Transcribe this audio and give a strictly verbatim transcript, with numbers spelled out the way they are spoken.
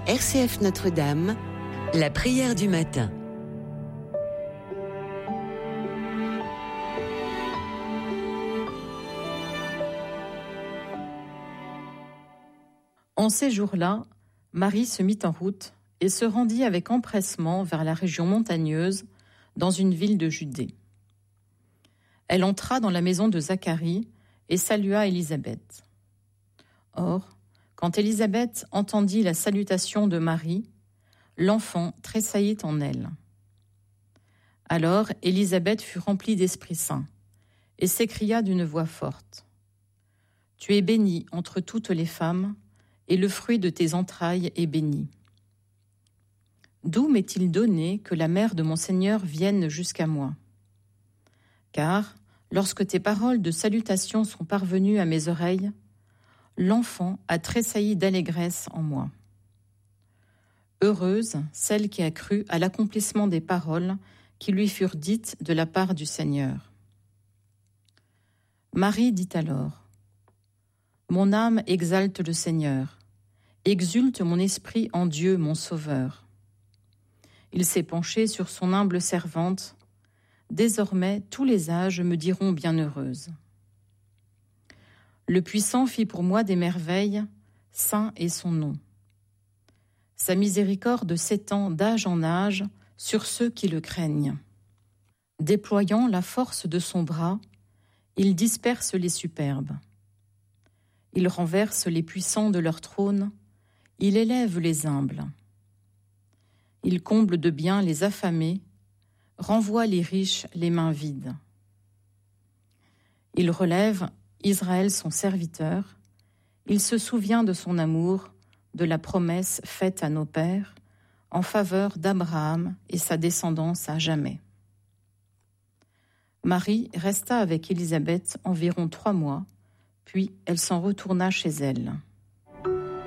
R C F Notre-Dame, la prière du matin. En ces jours-là, Marie se mit en route et se rendit avec empressement vers la région montagneuse, dans une ville de Judée. Elle entra dans la maison de Zacharie et salua Élisabeth. Or, quand Élisabeth entendit la salutation de Marie, l'enfant tressaillit en elle. Alors Élisabeth fut remplie d'Esprit Saint et s'écria d'une voix forte : « Tu es bénie entre toutes les femmes, et le fruit de tes entrailles est béni. D'où m'est-il donné que la mère de mon Seigneur vienne jusqu'à moi ? Car, lorsque tes paroles de salutation sont parvenues à mes oreilles, l'enfant a tressailli d'allégresse en moi. Heureuse celle qui a cru à l'accomplissement des paroles qui lui furent dites de la part du Seigneur. » Marie dit alors : « Mon âme exalte le Seigneur, exulte mon esprit en Dieu mon Sauveur. Il s'est penché sur son humble servante. Désormais, tous les âges me diront bienheureuse. Le Puissant fit pour moi des merveilles, saint est son nom. Sa miséricorde s'étend d'âge en âge sur ceux qui le craignent. Déployant la force de son bras, il disperse les superbes. Il renverse les puissants de leur trône, il élève les humbles. Il comble de bien les affamés, renvoie les riches les mains vides. Il relève Israël son serviteur, il se souvient de son amour, de la promesse faite à nos pères, en faveur d'Abraham et sa descendance à jamais. » Marie resta avec Élisabeth environ trois mois, puis elle s'en retourna chez elle.